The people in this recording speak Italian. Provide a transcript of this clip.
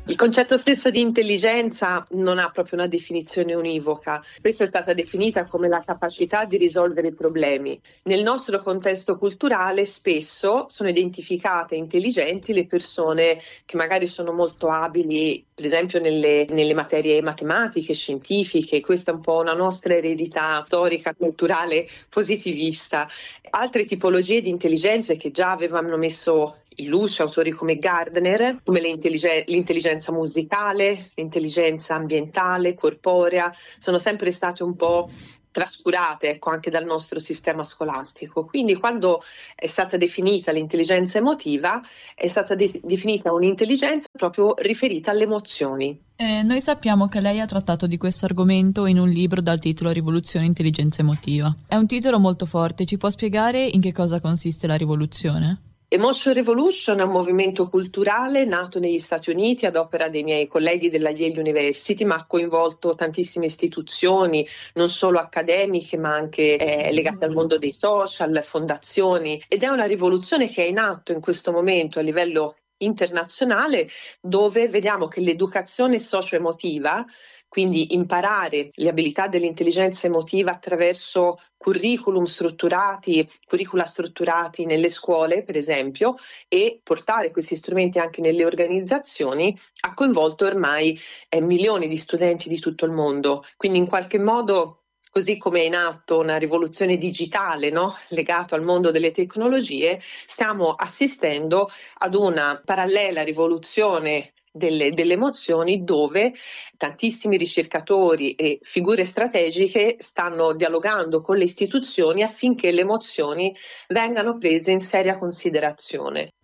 Il concetto stesso di intelligenza non ha proprio una definizione univoca, spesso è stata definita come la capacità di risolvere i problemi. Nel nostro contesto culturale spesso sono identificate intelligenti le persone che magari sono molto abili, per esempio nelle materie matematiche, scientifiche. Questa è un po' una nostra eredità storica, culturale, positivista. Altre tipologie di intelligenze che già avevano messo in luce autori come Gardner, come l'intelligenza musicale, l'intelligenza ambientale, corporea, sono sempre state un po' trascurate, ecco, anche dal nostro sistema scolastico. Quindi quando è stata definita l'intelligenza emotiva, è stata definita un'intelligenza proprio riferita alle emozioni. Noi sappiamo che lei ha trattato di questo argomento in un libro dal titolo Rivoluzione Intelligenza Emotiva. È un titolo molto forte, ci può spiegare in che cosa consiste la rivoluzione? Emotion Revolution è un movimento culturale nato negli Stati Uniti ad opera dei miei colleghi della Yale University, ma ha coinvolto tantissime istituzioni, non solo accademiche, ma anche legate al mondo dei social, fondazioni, ed è una rivoluzione che è in atto in questo momento a livello internazionale, dove vediamo che l'educazione socio-emotiva, quindi imparare le abilità dell'intelligenza emotiva attraverso curricula strutturati nelle scuole, per esempio, e portare questi strumenti anche nelle organizzazioni, ha coinvolto ormai milioni di studenti di tutto il mondo. Quindi in qualche modo, così come è in atto una rivoluzione digitale, no? Legato al mondo delle tecnologie, stiamo assistendo ad una parallela rivoluzione delle emozioni, dove tantissimi ricercatori e figure strategiche stanno dialogando con le istituzioni affinché le emozioni vengano prese in seria considerazione.